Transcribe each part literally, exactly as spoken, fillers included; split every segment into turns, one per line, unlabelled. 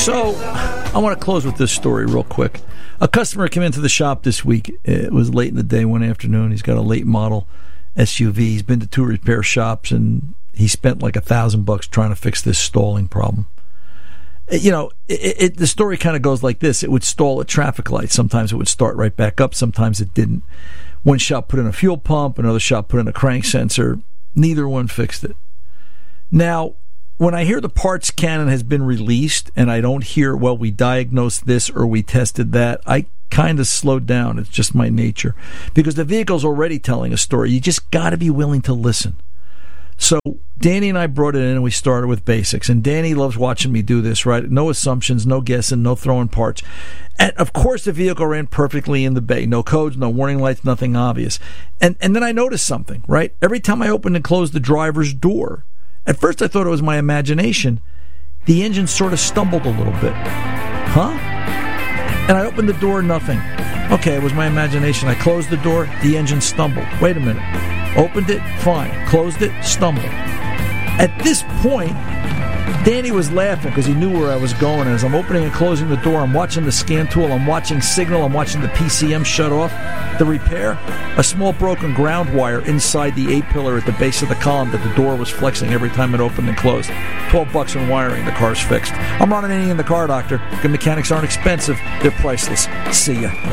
So, I want to close with this story real quick. A customer came into the shop this week. It was late in the day one afternoon. He's got a late model S U V. He's been to two repair shops, and he spent like a thousand bucks trying to fix this stalling problem. You know, it, it, the story kind of goes like this. It would stall at traffic lights. Sometimes it would start right back up. Sometimes it didn't. One shop put in a fuel pump. Another shop put in a crank sensor. Neither one fixed it. Now, when I hear the parts canon has been released and I don't hear, well, we diagnosed this or we tested that, I kind of slowed down. It's just my nature. Because the vehicle's already telling a story. You just got to be willing to listen. So Danny and I brought it in and we started with basics. And Danny loves watching me do this, right? No assumptions, no guessing, no throwing parts. And of course the vehicle ran perfectly in the bay. No codes, no warning lights, nothing obvious. And and then I noticed something, right? Every time I opened and closed the driver's door, at first I thought it was my imagination. The engine sort of stumbled a little bit. Huh? And I opened the door, nothing. Okay, it was my imagination. I closed the door, the engine stumbled. Wait a minute. Opened it, fine. Closed it, stumbled. At this point, Danny was laughing because he knew where I was going. As I'm opening and closing the door, I'm watching the scan tool, I'm watching signal, I'm watching the P C M shut off. The repair, a small broken ground wire inside the A-pillar at the base of the column that the door was flexing every time it opened and closed. twelve bucks in wiring, the car's fixed. I'm not running any in the car, doctor. The mechanics aren't expensive. They're priceless. See ya.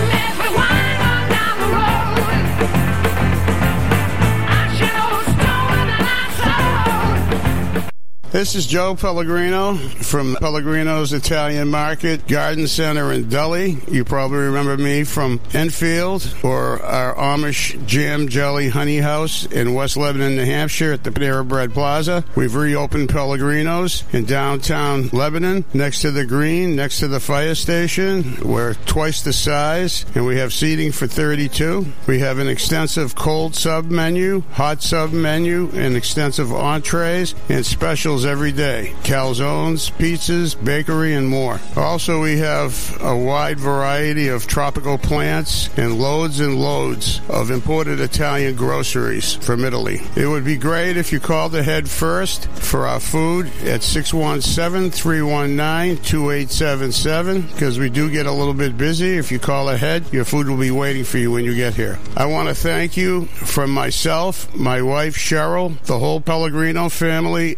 This is Joe Pellegrino from Pellegrino's Italian Market Garden Center in Dully. You probably remember me from Enfield or our Amish Jam Jelly Honey House in West Lebanon, New Hampshire at the Panera Bread Plaza. We've reopened Pellegrino's in downtown Lebanon next to the green, next to the fire station. We're twice the size and we have seating for thirty-two. We have an extensive cold sub menu, hot sub menu, and extensive entrees and specials every day. Calzones, pizzas, bakery, and more. Also, we have a wide variety of tropical plants and loads and loads of imported Italian groceries from Italy. It would be great if you called ahead first for our food at six one seven, three one nine, two eight seven seven because we do get a little bit busy. If you call ahead, your food will be waiting for you when you get here. I want to thank you from myself, my wife Cheryl, the whole Pellegrino family.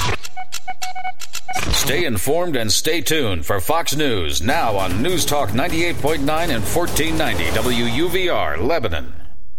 Stay informed and stay tuned for Fox News, now on News Talk ninety-eight point nine and fourteen ninety W U V R, Lebanon.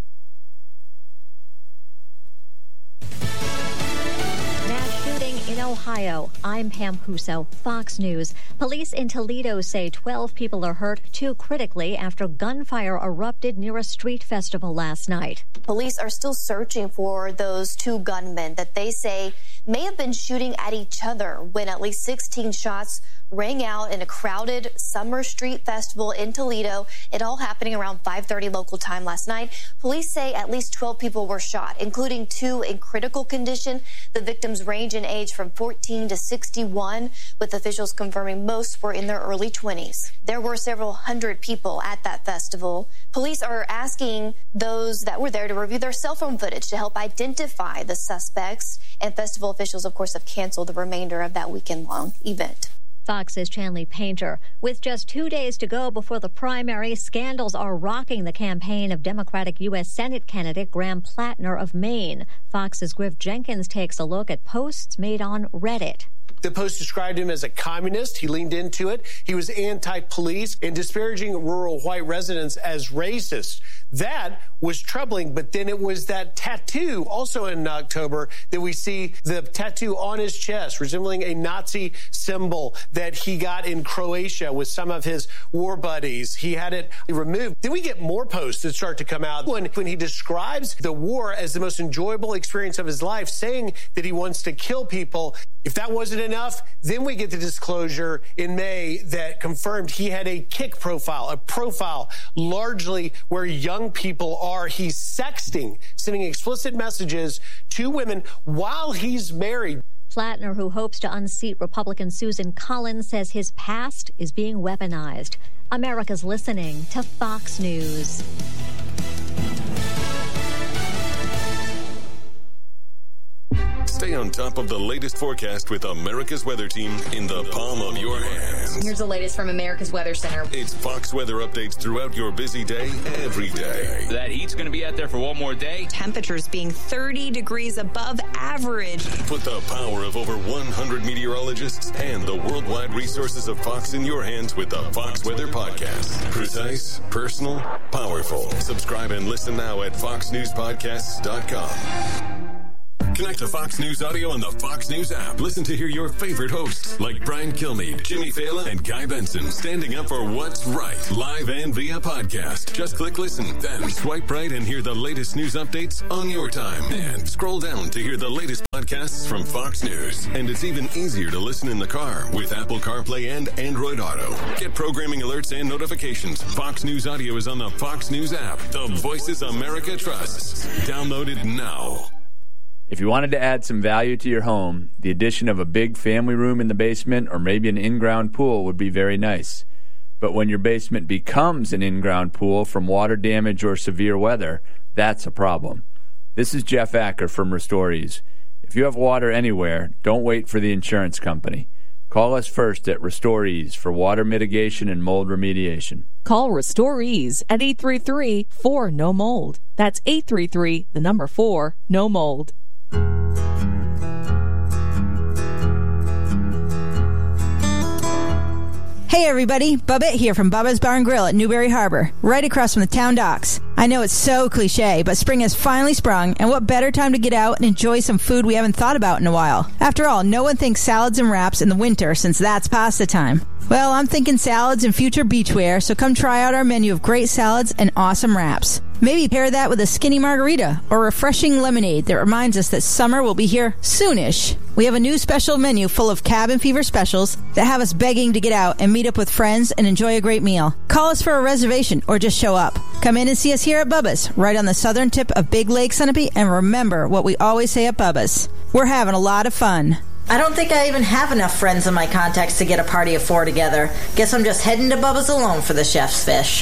Mass shooting in Ohio. I'm Pam Huso, Fox News. Police in Toledo say twelve people are hurt, two critically, after gunfire erupted near a street festival last night.
Police are still searching for those two gunmen that they say may have been shooting at each other when at least sixteen shots rang out in a crowded summer street festival in Toledo. It all happening around five thirty local time last night. Police say at least twelve people were shot, including two in critical condition. The victims range in age from fourteen to sixty-one, with officials confirming most were in their early twenties. There were several hundred people at that festival. Police are asking those that were there to review their cell phone footage to help identify the suspects, and festival officials, of course, have canceled the remainder of that weekend-long event.
Fox's Chanley Painter. With just two days to go before the primary, scandals are rocking the campaign of Democratic U S Senate candidate Graham Plattner of Maine. Fox's Griff Jenkins takes a look at posts made on Reddit.
The post described him as a communist. He leaned into it. He was anti-police and disparaging rural white residents as racist. That was troubling, but then it was that tattoo also in October that we see the tattoo on his chest resembling a Nazi symbol that he got in Croatia with some of his war buddies. He had it removed. Then we get more posts that start to come out when, when he describes the war as the most enjoyable experience of his life, saying that he wants to kill people. If that wasn't enough, then we get the disclosure in May that confirmed he had a kick profile, a profile largely where young people are. He's sexting, sending explicit messages to women while he's married.
Plattner, who hopes to unseat Republican Susan Collins, says his past is being weaponized. America's listening to Fox News.
Stay on top of the latest forecast with America's Weather Team in the palm of your hands.
Here's the latest from America's Weather Center.
It's Fox weather updates throughout your busy day, every day.
That heat's going to be out there for one more day.
Temperatures being thirty degrees above average.
Put the power of over one hundred meteorologists and the worldwide resources of Fox in your hands with the Fox Weather Podcast. Precise, personal, powerful. Subscribe and listen now at fox news podcasts dot com. Connect to Fox News Audio on the Fox News app. Listen to hear your favorite hosts like Brian Kilmeade, Jimmy Fallon, and Guy Benson standing up for what's right, live and via podcast. Just click listen, then swipe right and hear the latest news updates on your time. And scroll down to hear the latest podcasts from Fox News. And it's even easier to listen in the car with Apple CarPlay and Android Auto. Get programming alerts and notifications. Fox News Audio is on the Fox News app. The voices America trusts. Download it now.
If you wanted to add some value to your home, the addition of a big family room in the basement or maybe an in-ground pool would be very nice. But when your basement becomes an in-ground pool from water damage or severe weather, that's a problem. This is Jeff Acker from RestoreEase. If you have water anywhere, don't wait for the insurance company. Call us first at RestoreEase for water mitigation and mold remediation.
Call RestoreEase at eight three three, four, N O mold. That's eight three three, the number four, no mold.
Hey everybody, Bubba here from Bubba's Bar and Grill at Newberry Harbor, right across from the town docks. I know it's so cliche, but spring has finally sprung, and what better time to get out and enjoy some food we haven't thought about in a while. After all, no one thinks salads and wraps in the winter since that's pasta time. Well, I'm thinking salads and future beachwear, so come try out our menu of great salads and awesome wraps. Maybe pair that with a skinny margarita or refreshing lemonade that reminds us that summer will be here soonish. We have a new special menu full of cabin fever specials that have us begging to get out and meet up with friends and enjoy a great meal. Call us for a reservation or just show up. Come in and see us here at Bubba's, right on the southern tip of Big Lake Sunapee, and remember what we always say at Bubba's. We're having a lot of fun.
I don't think I even have enough friends in my contacts to get a party of four together. Guess I'm just heading to Bubba's alone for the chef's fish.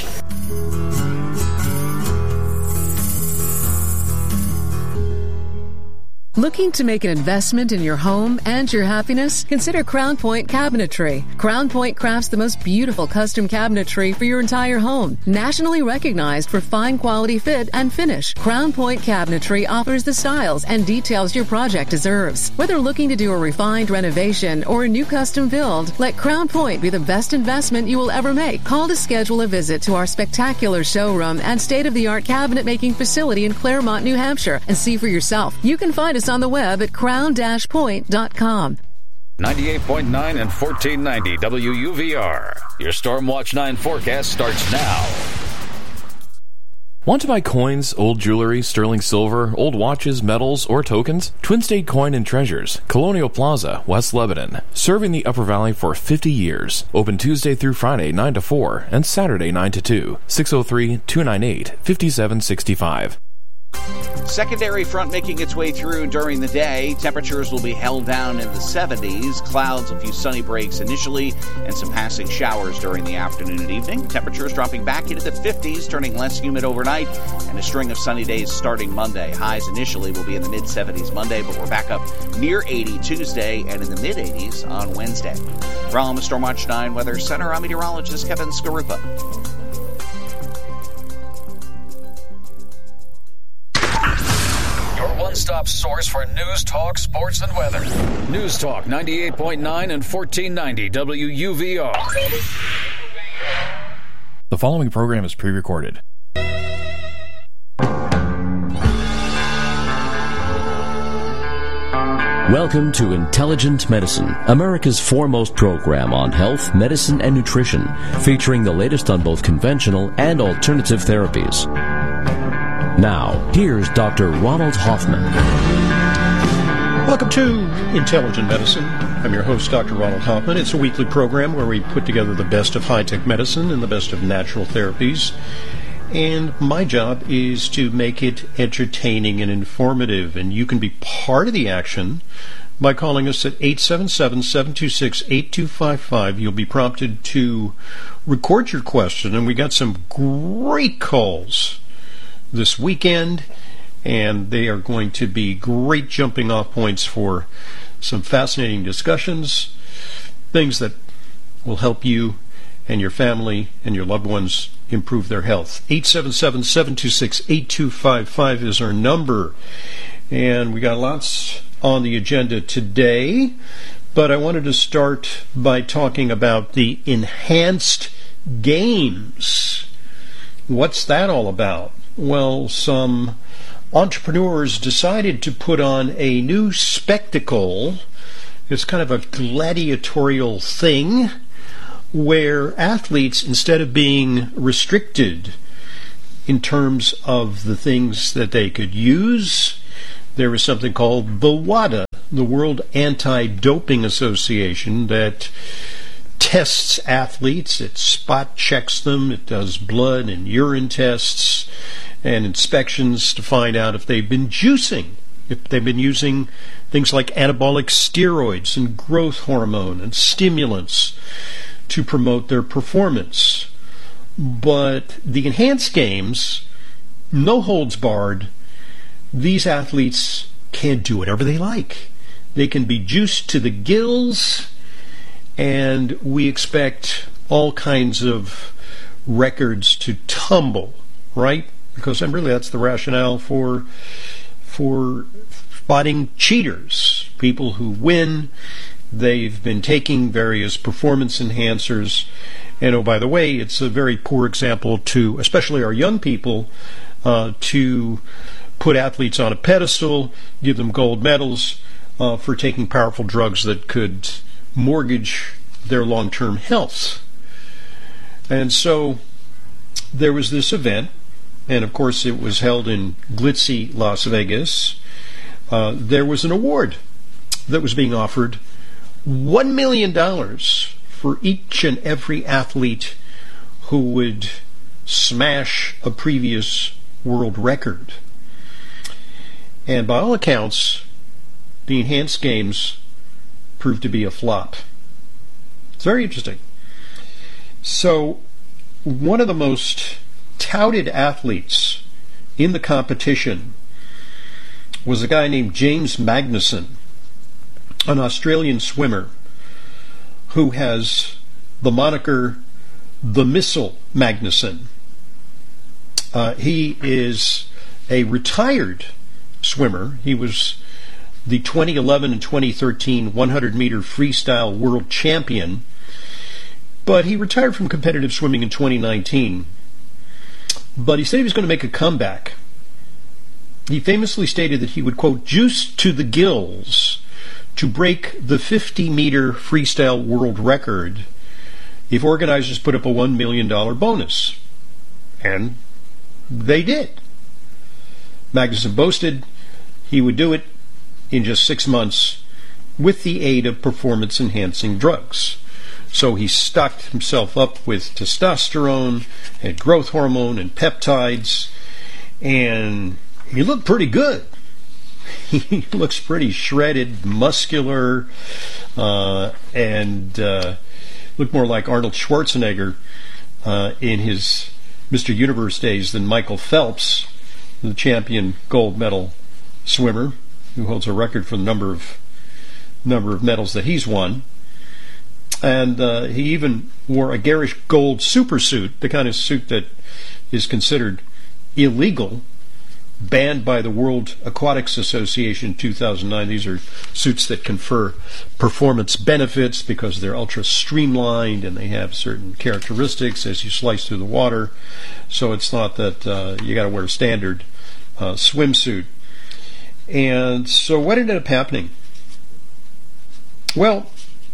Looking to make an investment in your home and your happiness? Consider Crown Point Cabinetry. Crown Point crafts the most beautiful custom cabinetry for your entire home. Nationally recognized for fine quality fit and finish, Crown Point Cabinetry offers the styles and details your project deserves. Whether looking to do a refined renovation or a new custom build, let Crown Point be the best investment you will ever make. Call to schedule a visit to our spectacular showroom and state-of-the-art cabinet making facility in Claremont, New Hampshire, and see for yourself. You can find us on the web at crown dash point dot com.
ninety-eight point nine and fourteen ninety W U V R. Your Storm Watch nine forecast starts now.
Want to buy coins, old jewelry, sterling silver, old watches, medals, or tokens? Twin State Coin and Treasures, Colonial Plaza, West Lebanon. Serving the Upper Valley for fifty years. Open Tuesday through Friday, nine to four, and Saturday, nine to two. six oh three, two nine eight, five seven six five.
Secondary front making its way through during the day. Temperatures will be held down in the seventies. Clouds, a few sunny breaks initially, and some passing showers during the afternoon and evening. Temperatures dropping back into the fifties, turning less humid overnight, and a string of sunny days starting Monday. Highs initially will be in the mid-seventies Monday, but we're back up near eighty Tuesday and in the mid-eighties on Wednesday. From Storm Watch nine Weather Center, I'm meteorologist Kevin Skarupa.
One-stop source for news, talk, sports, and weather. News Talk ninety-eight point nine and fourteen ninety W U V R.
The following program is pre-recorded.
Welcome to Intelligent Medicine, America's foremost program on health, medicine, and nutrition, featuring the latest on both conventional and alternative therapies. Now, here's Doctor Ronald Hoffman.
Welcome to Intelligent Medicine. I'm your host, Doctor Ronald Hoffman. It's a weekly program where we put together the best of high-tech medicine and the best of natural therapies. And my job is to make it entertaining and informative. And you can be part of the action by calling us at eight seven seven, seven two six, eight two five five. You'll be prompted to record your question. And we got some great calls this weekend, and they are going to be great jumping off points for some fascinating discussions, things that will help you and your family and your loved ones improve their health. eight seven seven, seven two six, eight two five five is our number. And we got lots on the agenda today, but I wanted to start by talking about the enhanced games. What's that all about? Well, some entrepreneurs decided to put on a new spectacle. It's kind of a gladiatorial thing where athletes, instead of being restricted in terms of the things that they could use, there was something called the WADA, the World Anti-Doping Association, that tests athletes. It spot checks them. It does blood and urine tests and inspections to find out if they've been juicing, if they've been using things like anabolic steroids and growth hormone and stimulants to promote their performance. But the enhanced games, no holds barred, these athletes can do whatever they like. They can be juiced to the gills, and we expect all kinds of records to tumble, right? Because and really that's the rationale for for spotting cheaters, people who win. They've been taking various performance enhancers, and oh, by the way, it's a very poor example to, especially our young people, uh, to put athletes on a pedestal, give them gold medals uh, for taking powerful drugs that could mortgage their long-term health. And so there was this event, and of course it was held in glitzy Las Vegas. Uh, there was an award that was being offered, one million dollars for each and every athlete who would smash a previous world record. And by all accounts, the enhanced games proved to be a flop. It's very interesting. So, one of the most touted athletes in the competition was a guy named James Magnussen, an Australian swimmer who has the moniker the Missile Magnussen. Uh, he is a retired swimmer. He was the twenty eleven and twenty thirteen one hundred meter freestyle world champion, but he retired from competitive swimming in twenty nineteen. But he said he was going to make a comeback. He famously stated that he would, quote, juice to the gills to break the fifty meter freestyle world record if organizers put up a one million dollars bonus. And they did. Magnussen boasted he would do it in just six months with the aid of performance-enhancing drugs. So he stocked himself up with testosterone and growth hormone and peptides, and he looked pretty good. He looks pretty shredded, muscular, uh, and uh, looked more like Arnold Schwarzenegger uh, in his Mister Universe days than Michael Phelps, the champion gold medal swimmer, who holds a record for the number of number of medals that he's won. And uh, he even wore a garish gold supersuit, the kind of suit that is considered illegal, banned by the World Aquatics Association in two thousand nine. These are suits that confer performance benefits because they're ultra streamlined and they have certain characteristics as you slice through the water. So it's not that uh, you got to wear a standard uh, swimsuit. And so what ended up happening? Well,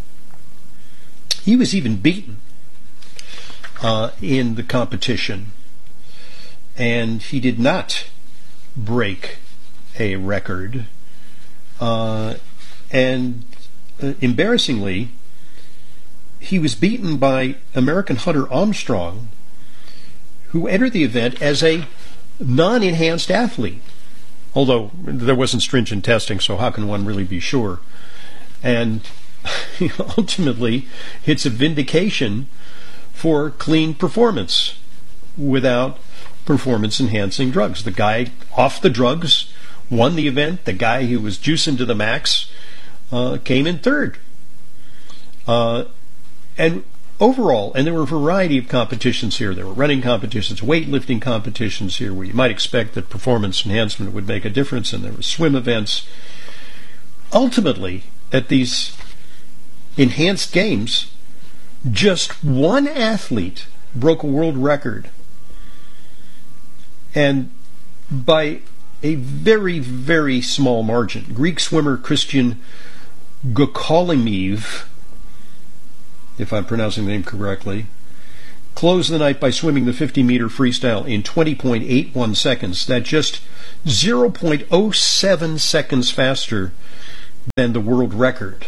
he was even beaten uh, in the competition, and he did not break a record. Uh, and uh, embarrassingly, he was beaten by American Hunter Armstrong, who entered the event as a non-enhanced athlete. Although there wasn't stringent testing, so how can one really be sure? And ultimately, it's a vindication for clean performance without performance-enhancing drugs. The guy off the drugs won the event. The guy who was juicing to the max uh, came in third. Uh, and overall, and there were a variety of competitions here. There were running competitions, weightlifting competitions here, where you might expect that performance enhancement would make a difference, and there were swim events. Ultimately, at these enhanced games, just one athlete broke a world record. And by a very, very small margin. Greek swimmer Christian Gokolimiv, if I'm pronouncing the name correctly, closed the night by swimming the fifty-meter freestyle in twenty point eight one seconds. That's just zero point zero seven seconds faster than the world record.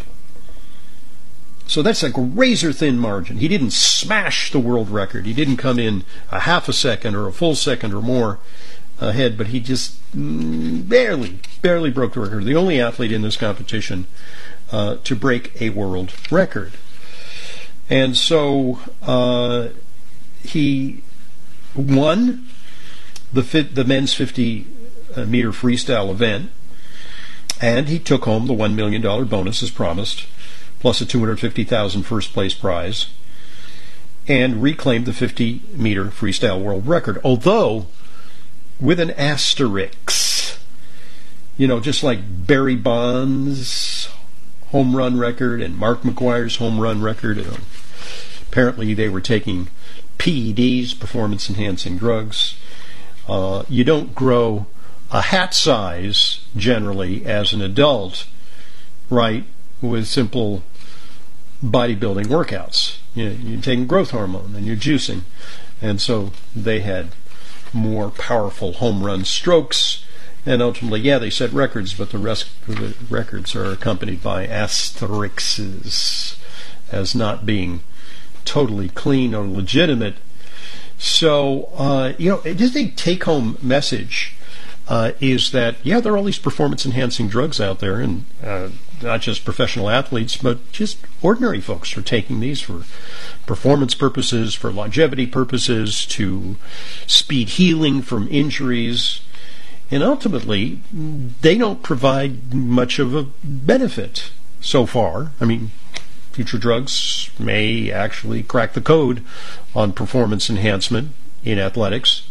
So that's like a razor-thin margin. He didn't smash the world record. He didn't come in a half a second or a full second or more ahead, but he just barely, barely broke the record. The only athlete in this competition uh, to break a world record. And so uh, he won the fit, the men's fifty-meter freestyle event, and he took home the one million dollars bonus as promised, plus a two hundred fifty thousand dollars first place prize, and reclaimed the fifty-meter freestyle world record, although with an asterisk. You know, just like Barry Bonds' home run record and Mark McGwire's home run record. You know, apparently they were taking P E Ds, performance-enhancing drugs. Uh, you don't grow a hat size, generally, as an adult, right, with simple bodybuilding workouts. You know, you're taking growth hormone and you're juicing. And so they had more powerful home run strokes, and ultimately, yeah, they set records, but the rest of the records are accompanied by asterisks as not being totally clean or legitimate. So, uh, you know, just a take-home message uh, is that, yeah, there are all these performance-enhancing drugs out there, and uh, not just professional athletes, but just ordinary folks are taking these for performance purposes, for longevity purposes, to speed healing from injuries. And ultimately, they don't provide much of a benefit so far. I mean, future drugs may actually crack the code on performance enhancement in athletics.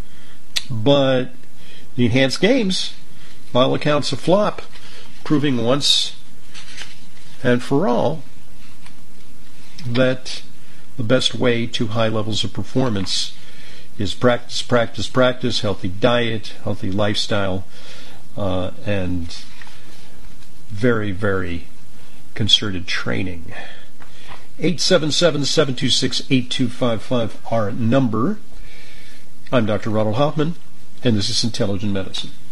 But the enhanced games, by all accounts, a flop, proving once and for all that the best way to high levels of performance is practice, practice, practice, healthy diet, healthy lifestyle, uh, and very, very concerted training. eight seven seven, seven two six, eight two five five, our number. I'm Doctor Ronald Hoffman, and this is Intelligent Medicine.